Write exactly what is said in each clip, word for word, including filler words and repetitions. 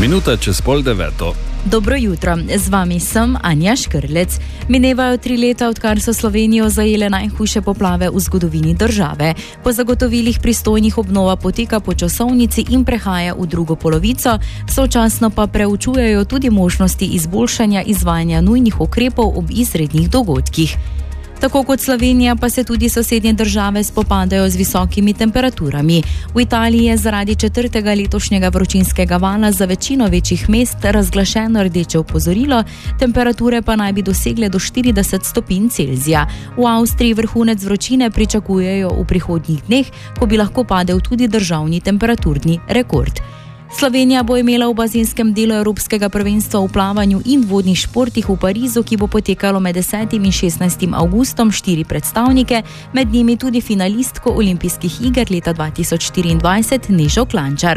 Minuta čez pol deveto. Dobro jutro, z vami sem Anja Škrlec. Minevajo tri leta, odkar so Slovenijo zajele najhujše poplave v zgodovini države. Po zagotovilih pristojnih obnova poteka po časovnici in prehaja v drugo polovico, sočasno pa preučujejo tudi možnosti izboljšanja izvajanja nujnih ukrepov ob izrednih dogodkih. Tako kot Slovenija pa se tudi sosednje države spopadajo z visokimi temperaturami. V Italiji je zaradi četrtega letošnjega vročinskega vala za večino večjih mest razglašeno rdeče opozorilo, temperature pa naj bi dosegle do štirideset stopinj Celzija. V Avstriji vrhunec vročine pričakujejo v prihodnjih dneh, ko bi lahko padel tudi državni temperaturni rekord. Slovenija bo imela v bazenskem delu Evropskega prvenstva v plavanju in vodnih športih v Parizu, ki bo potekalo med desetim in šestnajstim avgustom, štiri predstavnike, med njimi tudi finalistko olimpijskih iger leta dva tisoč štiriindvajset Nežo Klančar.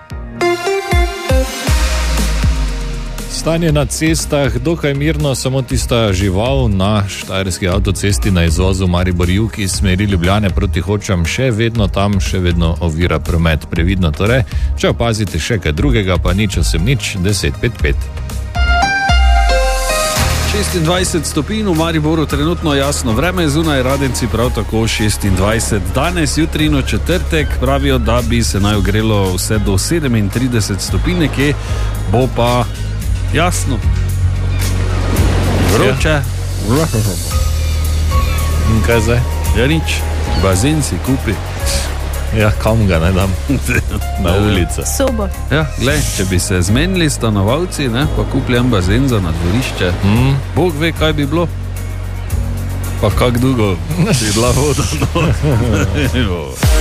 Stanje na cestah dokaj mirno, samo tista žival na štajerski avtocesti na izvozu Maribor-Jug iz smeri Ljubljane proti Hočam še vedno tam, še vedno ovira promet. Previdno torej, če opazite še kaj drugega, pa nič osem nič, deset pet pet. šestindvajset stopinj v Mariboru, trenutno jasno vreme, zunaj Radenci prav tako šestindvajset. Danes, jutri in v četrtek pravijo, da bi se naj ogrelo vse do sedemintrideset stopinj nekje, bo pa jasno. Vroče. Ja. In kaj zdaj? Ja nič, bazen si kupi. Ja, kam ga naj dam? Na ulico. Sobo. Ja, glej, če bi se zmenili stanovalci, ne, pa kupljen bazen za na dvorišče, mm. Bog ve, kaj bi bilo. Pa kak dolgo bi bila voda. No.